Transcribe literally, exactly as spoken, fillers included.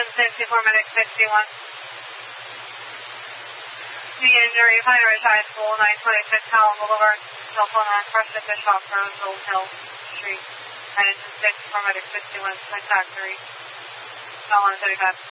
sixty-four, medic sixty-one. The injury, Pine Ridge High School, nine twenty-six Howell Boulevard, cell phone on crushed at Bishop Road, Gold Hill Street. Engine six, medic sixty-one, contact three. Call on thirty-five.